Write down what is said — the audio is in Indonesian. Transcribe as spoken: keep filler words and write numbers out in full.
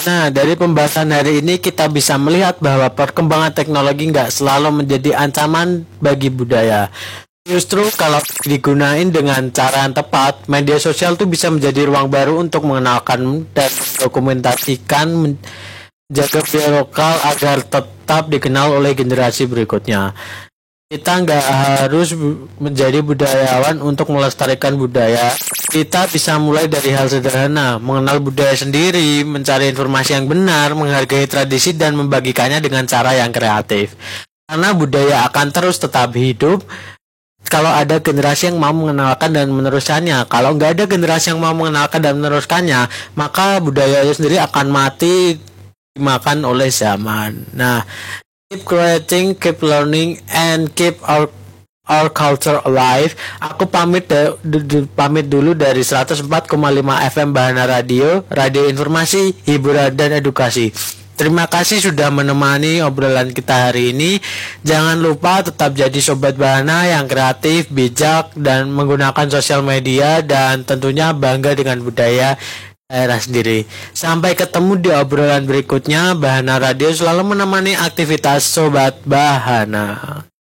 Nah, dari pembahasan hari ini kita bisa melihat bahwa perkembangan teknologi nggak selalu menjadi ancaman bagi budaya. Justru kalau digunain dengan cara yang tepat, media sosial tuh bisa menjadi ruang baru untuk mengenalkan dan mendokumentasikan menjaga budaya lokal agar tetap dikenal oleh generasi berikutnya. Kita nggak harus menjadi budayawan untuk melestarikan budaya. Kita bisa mulai dari hal sederhana, mengenal budaya sendiri, mencari informasi yang benar, menghargai tradisi dan membagikannya dengan cara yang kreatif. Karena budaya akan terus tetap hidup kalau ada generasi yang mau mengenalkan dan meneruskannya. Kalau nggak ada generasi yang mau mengenalkan dan meneruskannya, maka budaya itu sendiri akan mati dimakan oleh zaman. Nah, keep creating, keep learning, and keep our our culture alive. Aku pamit de, de, de, pamit dulu dari seratus empat koma lima F M Bahana Radio, radio informasi, hiburan dan edukasi. Terima kasih sudah menemani obrolan kita hari ini. Jangan lupa tetap jadi sobat Bahana yang kreatif, bijak, dan menggunakan sosial media, dan tentunya bangga dengan budaya daerah sendiri. Sampai ketemu di obrolan berikutnya. Bahana Radio selalu menemani aktivitas sobat Bahana.